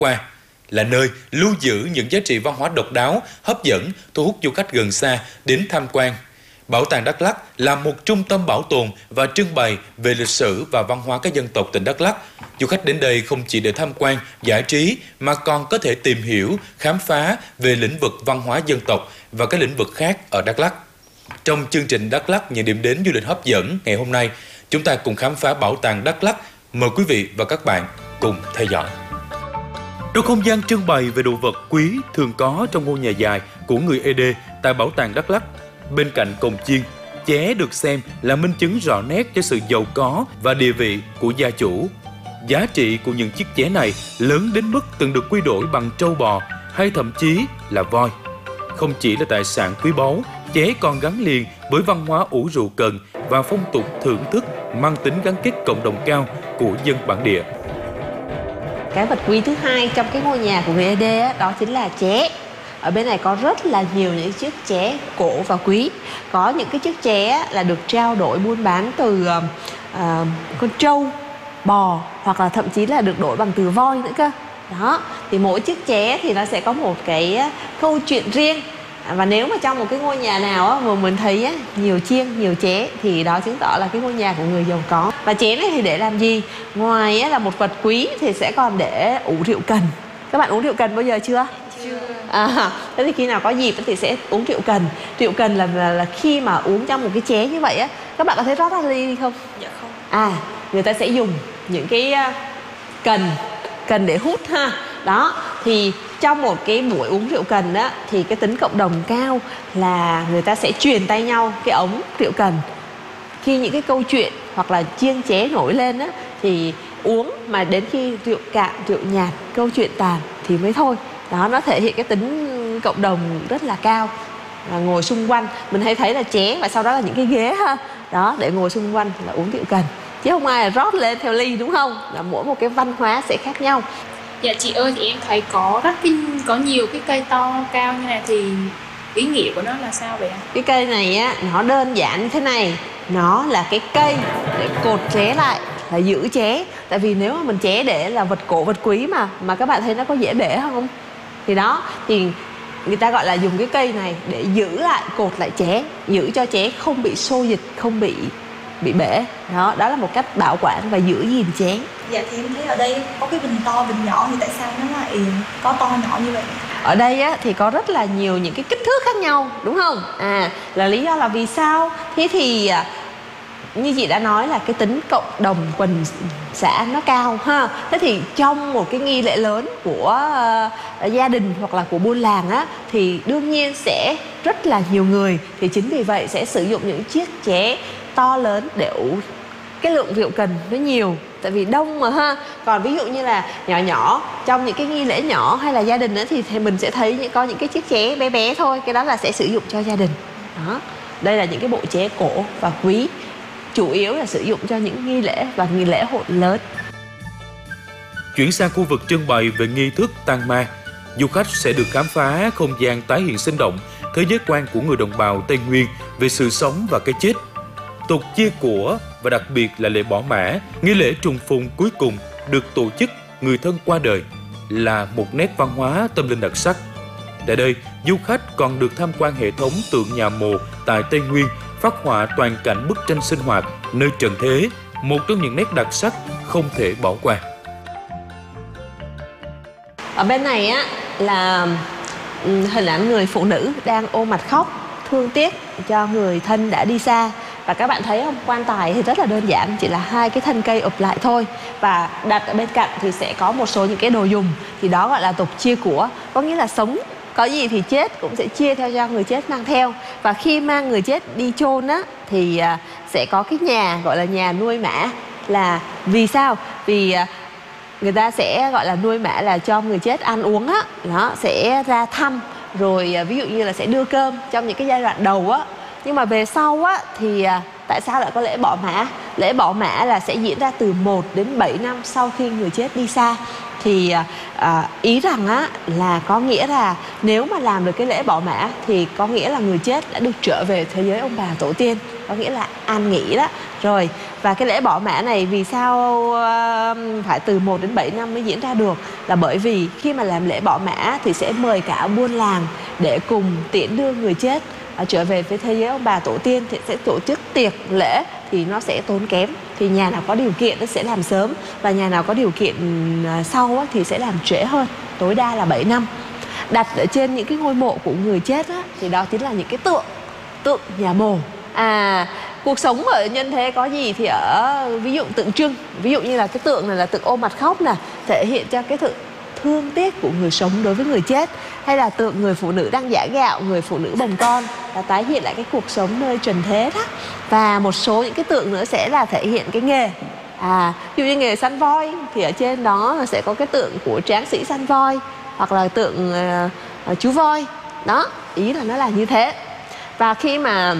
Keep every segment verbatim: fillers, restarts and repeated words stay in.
qua, là nơi lưu giữ những giá trị văn hóa độc đáo, hấp dẫn, thu hút du khách gần xa đến tham quan. Bảo tàng Đắk Lắk là một trung tâm bảo tồn và trưng bày về lịch sử và văn hóa các dân tộc tỉnh Đắk Lắk. Du khách đến đây không chỉ để tham quan, giải trí mà còn có thể tìm hiểu, khám phá về lĩnh vực văn hóa dân tộc và các lĩnh vực khác ở Đắk Lắk. Trong chương trình Đắk Lắk những điểm đến du lịch hấp dẫn ngày hôm nay, chúng ta cùng khám phá Bảo tàng Đắk Lắk. Mời quý vị và các bạn cùng theo dõi. Trong không gian trưng bày về đồ vật quý thường có trong ngôi nhà dài của người Ê Đê tại Bảo tàng Đắk Lắk, bên cạnh cồng chiên, ché được xem là minh chứng rõ nét cho sự giàu có và địa vị của gia chủ. Giá trị của những chiếc ché này lớn đến mức từng được quy đổi bằng trâu bò hay thậm chí là voi. Không chỉ là tài sản quý báu, ché còn gắn liền với văn hóa ủ rượu cần và phong tục thưởng thức mang tính gắn kết cộng đồng cao của dân bản địa. Cái vật quý thứ hai trong cái ngôi nhà của người Ê Đê đó, đó chính là ché. Ở bên này có rất là nhiều những chiếc ché cổ và quý. Có những cái chiếc ché là được trao đổi buôn bán từ uh, uh, con trâu, bò hoặc là thậm chí là được đổi bằng từ voi nữa cơ. Đó, thì mỗi chiếc ché thì nó sẽ có một cái câu chuyện riêng. Và nếu mà trong một cái ngôi nhà nào á, mà mình thấy á, nhiều chiêng, nhiều ché thì đó chứng tỏ là cái ngôi nhà của người giàu có. Và ché này thì để làm gì? Ngoài á, là một vật quý thì sẽ còn để ủ rượu cần. Các bạn uống rượu cần bao giờ chưa? Chưa. À, thế thì khi nào có dịp thì sẽ uống rượu cần. Rượu cần là, là, là khi mà uống trong một cái ché như vậy á, các bạn có thấy rót ra ly không? Dạ không. À, người ta sẽ dùng những cái cần, cần để hút ha. Đó, thì trong một cái buổi uống rượu cần á, thì cái tính cộng đồng cao là người ta sẽ truyền tay nhau cái ống rượu cần. Khi những cái câu chuyện hoặc là chiêng ché nổi lên á, thì uống mà đến khi rượu cạn, rượu nhạt, câu chuyện tàn thì mới thôi. Đó, nó thể hiện cái tính cộng đồng rất là cao. Và ngồi xung quanh, mình hay thấy là ché và sau đó là những cái ghế ha. Đó, để ngồi xung quanh là uống rượu cần. Chứ không ai là rót lên theo ly, đúng không? Là mỗi một cái văn hóa sẽ khác nhau. Dạ chị ơi, thì em thấy có rất cái, có nhiều cái cây to cao như này thì ý nghĩa của nó là sao vậy ạ? Cái cây này á, nó đơn giản như thế này. Nó là cái cây để cột ché lại, là giữ ché. Tại vì nếu mà mình ché để là vật cổ, vật quý mà Mà các bạn thấy nó có dễ để không? Thì đó, thì người ta gọi là dùng cái cây này để giữ lại, cột lại ché, giữ cho ché không bị xô dịch, không bị bị bể. Đó, đó là một cách bảo quản và giữ gìn ché. Dạ thì em thấy ở đây có cái bình to, bình nhỏ thì tại sao nó lại có to nhỏ như vậy? Ở đây á, thì có rất là nhiều những cái kích thước khác nhau, đúng không? À, là lý do là vì sao? Thế thì như chị đã nói là cái tính cộng đồng quần xã nó cao ha. Thế thì trong một cái nghi lễ lớn của uh, gia đình hoặc là của buôn làng á, thì đương nhiên sẽ rất là nhiều người. Thì chính vì vậy sẽ sử dụng những chiếc ché to lớn để ủ cái lượng rượu cần nó nhiều. Tại vì đông mà ha. Còn ví dụ như là nhỏ nhỏ, trong những cái nghi lễ nhỏ hay là gia đình đó, thì, thì mình sẽ thấy có những cái chiếc ché bé bé thôi. Cái đó là sẽ sử dụng cho gia đình. Đó, đây là những cái bộ ché cổ và quý, chủ yếu là sử dụng cho những nghi lễ và nghi lễ hội lớn. Chuyển sang khu vực trưng bày về nghi thức tang ma, du khách sẽ được khám phá không gian tái hiện sinh động thế giới quan của người đồng bào Tây Nguyên về sự sống và cái chết, tục chia của và đặc biệt là lễ bỏ mả, nghi lễ trùng phùng cuối cùng được tổ chức người thân qua đời, là một nét văn hóa tâm linh đặc sắc. Tại đây, du khách còn được tham quan hệ thống tượng nhà mồ tại Tây Nguyên, phác họa toàn cảnh bức tranh sinh hoạt nơi trần thế, một trong những nét đặc sắc không thể bỏ qua. Ở bên này á là hình ảnh người phụ nữ đang ôm mặt khóc, thương tiếc cho người thân đã đi xa. Và các bạn thấy không, quan tài thì rất là đơn giản, chỉ là hai cái thân cây ụp lại thôi. Và đặt ở bên cạnh thì sẽ có một số những cái đồ dùng. Thì đó gọi là tục chia của, có nghĩa là sống có gì thì chết cũng sẽ chia theo cho người chết mang theo. Và khi mang người chết đi chôn á, thì sẽ có cái nhà gọi là nhà nuôi mả. Là vì sao? Vì người ta sẽ gọi là nuôi mả là cho người chết ăn uống á. Nó sẽ ra thăm, rồi ví dụ như là sẽ đưa cơm trong những cái giai đoạn đầu á. Nhưng mà về sau á, thì tại sao lại có lễ bỏ mả? Lễ bỏ mả là sẽ diễn ra từ một đến bảy năm sau khi người chết đi xa. thì à, ý rằng á là có nghĩa là nếu mà làm được cái lễ bỏ mã thì có nghĩa là người chết đã được trở về thế giới ông bà tổ tiên, có nghĩa là an nghỉ đó. Rồi, và cái lễ bỏ mã này vì sao uh, phải từ một đến bảy năm mới diễn ra được, là bởi vì khi mà làm lễ bỏ mã thì sẽ mời cả buôn làng để cùng tiễn đưa người chết uh, trở về với thế giới ông bà tổ tiên, thì sẽ tổ chức tiệc lễ thì nó sẽ tốn kém. Thì nhà nào có điều kiện nó sẽ làm sớm, và nhà nào có điều kiện uh, sau á, thì sẽ làm trễ hơn, tối đa là bảy năm. Đặt ở trên những cái ngôi mộ của người chết á, thì đó chính là những cái tượng tượng nhà mồ. À, cuộc sống ở nhân thế có gì thì ở ví dụ tượng trưng, ví dụ như là cái tượng này là tượng ôm mặt khóc nè, thể hiện cho cái sự thương tiếc của người sống đối với người chết. Hay là tượng người phụ nữ đang giã gạo, người phụ nữ bồng con, là tái hiện lại cái cuộc sống nơi trần thế đó. Và một số những cái tượng nữa sẽ là thể hiện cái nghề. À, ví dụ như nghề săn voi thì ở trên đó là sẽ có cái tượng của tráng sĩ săn voi, hoặc là tượng uh, uh, chú voi. Đó, ý là nó là như thế. Và khi mà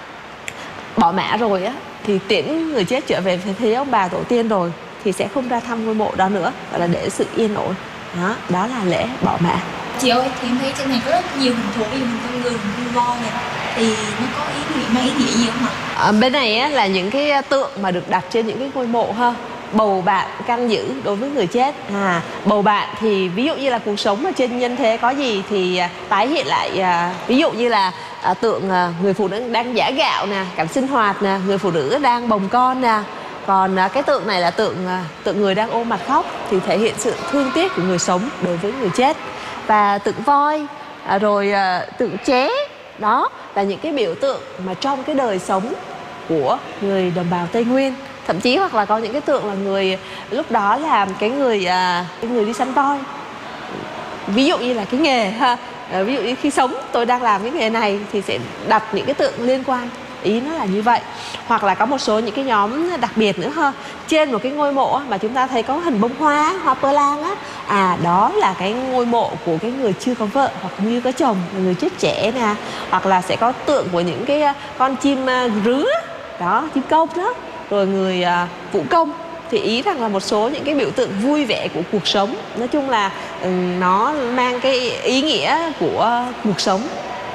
bỏ mã rồi á thì tiễn người chết trở về thế giới ông bà tổ tiên rồi thì sẽ không ra thăm ngôi mộ đó nữa, gọi là để sự yên ổn. Đó, đó là lễ bỏ mã. Chị ơi, thì em thấy trên này có rất nhiều hình thù, ví dụ hình con người, hình con voi này, thì nó có ý nghĩa, mang ý nghĩa gì không ạ? À, bên này á, là những cái tượng mà được đặt trên những cái ngôi mộ ha. Bầu bạn canh giữ đối với người chết. À, bầu bạn thì ví dụ như là cuộc sống ở trên nhân thế có gì thì à, tái hiện lại, à, ví dụ như là à, tượng à, người phụ nữ đang giã gạo nè, cảnh sinh hoạt nè, người phụ nữ đang bồng con nè. Còn à, cái tượng này là tượng à, tượng người đang ôm mặt khóc, thì thể hiện sự thương tiếc của người sống đối với người chết. Và tượng voi, à, rồi à, tượng ché, đó là những cái biểu tượng mà trong cái đời sống của người đồng bào Tây Nguyên. Thậm chí hoặc là có những cái tượng là người lúc đó làm cái người à, cái người đi săn voi, ví dụ như là cái nghề ha, à, ví dụ như khi sống tôi đang làm cái nghề này thì sẽ đặt những cái tượng liên quan, ý nó là như vậy. Hoặc là có một số những cái nhóm đặc biệt nữa ha, trên một cái ngôi mộ mà chúng ta thấy có hình bông hoa, hoa pơ lan á, à đó là cái ngôi mộ của cái người chưa có vợ hoặc như có chồng, người chết trẻ nè. Hoặc là sẽ có tượng của những cái con chim rứ đó, chim công đó, rồi người à, vũ công. Thì ý rằng là một số những cái biểu tượng vui vẻ của cuộc sống. Nói chung là um, nó mang cái ý nghĩa của cuộc sống.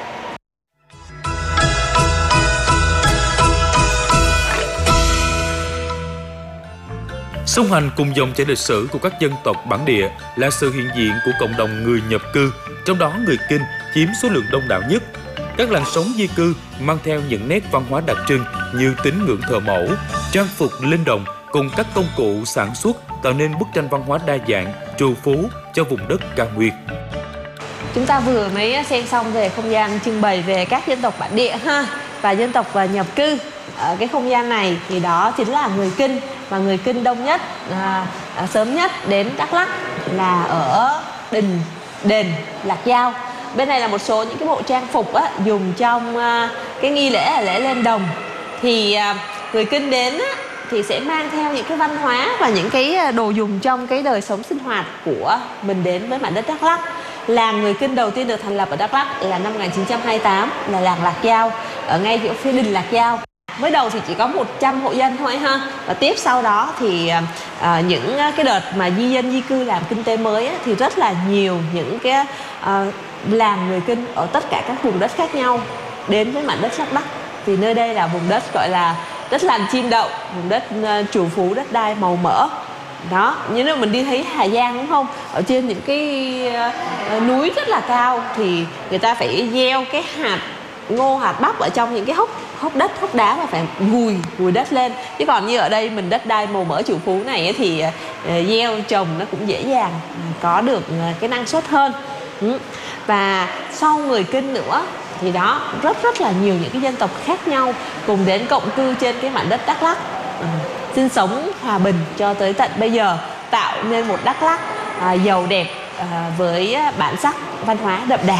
Song hành cùng dòng chảy lịch sử của các dân tộc bản địa là sự hiện diện của cộng đồng người nhập cư, trong đó người Kinh chiếm số lượng đông đảo nhất. Các làng sống di cư mang theo những nét văn hóa đặc trưng như tín ngưỡng thờ mẫu, trang phục linh đồng cùng các công cụ sản xuất tạo nên bức tranh văn hóa đa dạng, trù phú cho vùng đất cao nguyên. Chúng ta vừa mới xem xong về không gian trưng bày về các dân tộc bản địa ha, và dân tộc nhập cư. Ở cái không gian này thì đó chính là người Kinh, và người Kinh đông nhất, à, à, sớm nhất đến Đắk Lắk là ở đình đền Lạc Dao. Bên này là một số những cái bộ trang phục á, dùng trong à, cái nghi lễ là lễ lên đồng. Thì à, người Kinh đến á, thì sẽ mang theo những cái văn hóa và những cái đồ dùng trong cái đời sống sinh hoạt của mình đến với mảnh đất Đắk Lắk. Làng người Kinh đầu tiên được thành lập ở Đắk Lắk là năm một nghìn chín trăm hai mươi tám, là làng Lạc Dao, ở ngay chỗ phía đình Lạc Dao. Mới đầu thì chỉ có một trăm hộ dân thôi ha. Và tiếp sau đó thì à, những cái đợt mà di dân di cư làm kinh tế mới á, thì rất là nhiều những cái à, làng người Kinh ở tất cả các vùng đất khác nhau đến với mảnh đất Đắk Lắk. Thì nơi đây là vùng đất gọi là đất lành chim đậu, vùng đất uh, trù phú, đất đai màu mỡ. Đó, như nếu mình đi thấy Hà Giang đúng không? Ở trên những cái uh, núi rất là cao thì người ta phải gieo cái hạt ngô, hạt bắp ở trong những cái hốc hốc đất, hốc đá và phải gùi gùi đất lên. Chứ còn như ở đây mình đất đai màu mỡ trù phú này thì uh, gieo trồng nó cũng dễ dàng, uh, có được uh, cái năng suất hơn. Ừ. Và sau người Kinh nữa thì đó rất rất là nhiều những cái dân tộc khác nhau cùng đến cộng cư trên cái mảnh đất Đắk Lắk, ừ, sinh sống hòa bình cho tới tận bây giờ, tạo nên một Đắk Lắk à, giàu đẹp à, với bản sắc văn hóa đậm đà.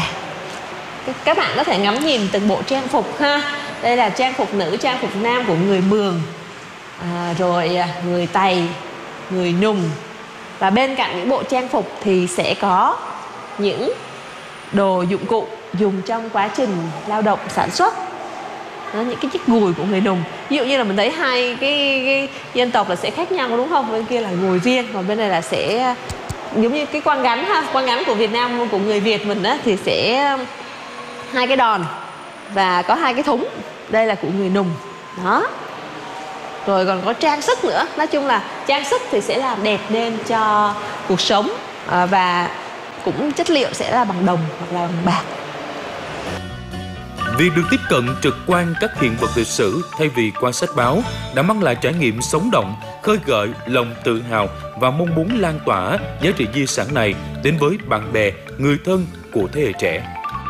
Các bạn có thể ngắm nhìn từng bộ trang phục ha. Đây là trang phục nữ, trang phục nam của người Mường, à, rồi người Tày, người Nùng. Và bên cạnh những bộ trang phục thì sẽ có những đồ dụng cụ dùng trong quá trình lao động sản xuất. Đó, những cái chiếc gùi của người Nùng. Ví dụ như là mình thấy hai cái, cái dân tộc là sẽ khác nhau đúng không? Bên kia là gùi riêng, còn bên này là sẽ giống như cái quang gánh ha, quang gánh của Việt Nam, của người Việt mình á, thì sẽ hai cái đòn và có hai cái thúng. Đây là của người Nùng đó. Rồi còn có trang sức nữa. Nói chung là trang sức thì sẽ làm đẹp nên cho cuộc sống, à, và cũng chất liệu sẽ là bằng đồng hoặc là bằng bạc. Việc được tiếp cận trực quan các hiện vật lịch sử thay vì qua sách báo đã mang lại trải nghiệm sống động, khơi gợi lòng tự hào và mong muốn lan tỏa giá trị di sản này đến với bạn bè, người thân của thế hệ trẻ.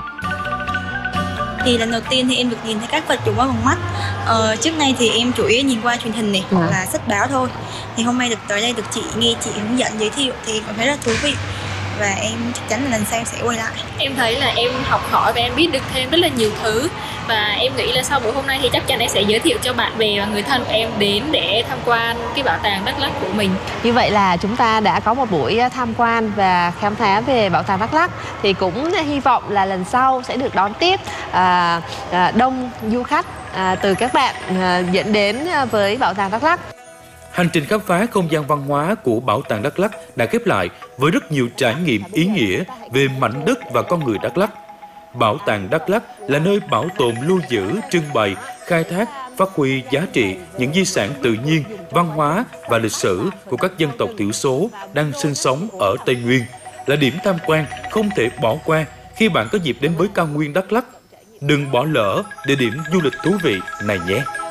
Thì lần đầu tiên thì em được nhìn thấy các vật dụng qua bằng mắt. Ờ, trước nay thì em chủ yếu nhìn qua truyền hình này, hoặc là sách báo thôi. Thì hôm nay được tới đây được chị nghe chị hướng dẫn giới thiệu thì em cảm thấy rất thú vị. Và em chắc chắn là lần sau em sẽ quay lại. Em thấy là em học hỏi và em biết được thêm rất là nhiều thứ. Và em nghĩ là sau buổi hôm nay thì chắc chắn em sẽ giới thiệu cho bạn bè và người thân của em đến để tham quan cái bảo tàng Đắk Lắk của mình. Như vậy là chúng ta đã có một buổi tham quan và khám phá về bảo tàng Đắk Lắk. Thì cũng hy vọng là lần sau sẽ được đón tiếp à, à, đông du khách à, từ các bạn à, dẫn đến với bảo tàng Đắk Lắk. Hành trình khám phá không gian văn hóa của Bảo tàng Đắk Lắk đã khép lại với rất nhiều trải nghiệm ý nghĩa về mảnh đất và con người Đắk Lắk. Bảo tàng Đắk Lắk là nơi bảo tồn, lưu giữ, trưng bày, khai thác, phát huy giá trị những di sản tự nhiên, văn hóa và lịch sử của các dân tộc thiểu số đang sinh sống ở Tây Nguyên, là điểm tham quan không thể bỏ qua khi bạn có dịp đến với cao nguyên Đắk Lắk. Đừng bỏ lỡ địa điểm du lịch thú vị này nhé!